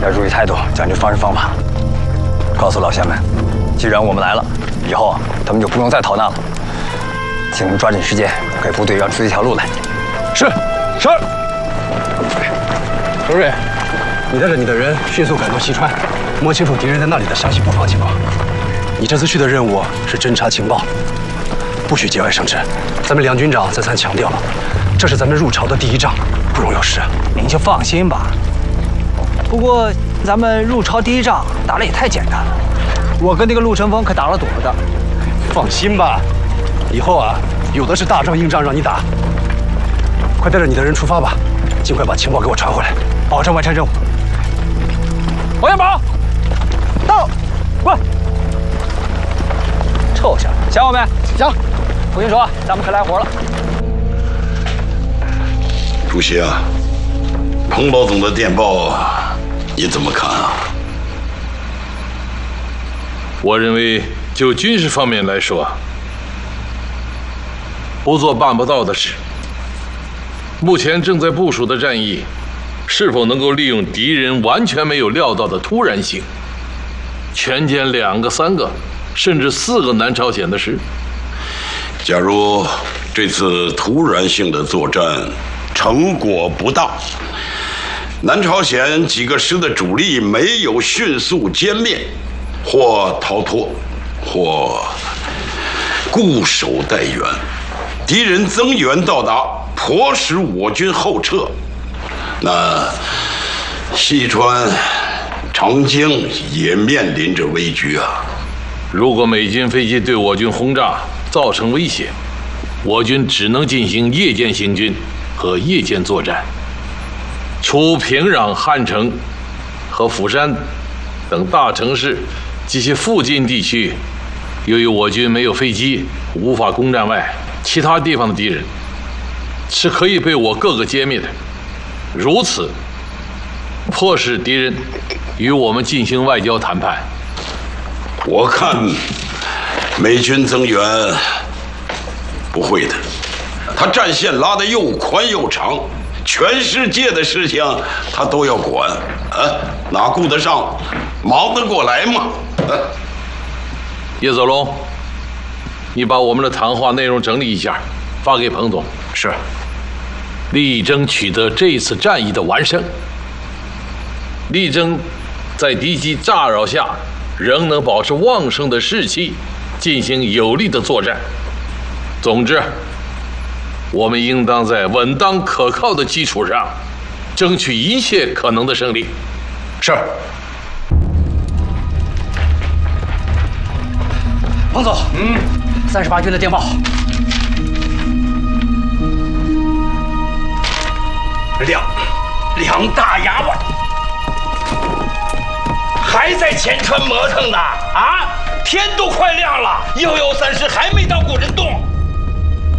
要注意态度，讲究方式方法。告诉老乡们，既然我们来了，以后他们就不用再逃难了。请你们抓紧时间，给部队让出一条路来。 是。程瑞，你带着你的人迅速赶到西川，摸清楚敌人在那里的详细布防情况。你这次去的任务是侦察情报，不许节外生枝。咱们梁军长再三强调了，这是咱们入朝的第一仗，不容有失。 您就放心吧。不过咱们入朝第一仗打得也太简单了，我跟那个陆晨风可打了躲的。 放心吧，以后啊，有的是大仗硬仗让你打。快带着你的人出发吧，尽快把情报给我传回来，保证完成任务。 王元宝，到，过来。臭小子，想我没？想。我跟你说，咱们可来活了。 主席啊，彭老总的电报你怎么看啊？ 我认为，就军事方面来说，不做办不到的事。目前正在部署的战役，是否能够利用敌人完全没有料到的突然性，全歼2个、3个，甚至4个南朝鲜的师？ 假如这次突然性的作战成果不大，南朝鲜几个师的主力没有迅速歼灭，或逃脱，或固守待援，敌人增援到达，迫使我军后撤，那西川、长江也面临着危局啊！ 如果美军飞机对我军轰炸造成威胁，我军只能进行夜间行军和夜间作战。除平壤、汉城和釜山等大城市及其附近地区，由于我军没有飞机，无法攻占外，其他地方的敌人是可以被我各个歼灭的。如此，迫使敌人与我们进行外交谈判。 我看美军增援不会的，他战线拉得又宽又长，全世界的事情他都要管，哪顾得上，忙得过来吗？ 叶泽龙，你把我们的谈话内容整理一下，发给彭总。 是。 力争取得这次战役的完胜，力争在敌机炸扰下仍能保持旺盛的士气，进行有力的作战。总之，我们应当在稳当可靠的基础上，争取一切可能的胜利。 是。彭总，38军的电报。 两大牙吧，还在前川磨蹭呢啊！天都快亮了，113师还没到古人洞。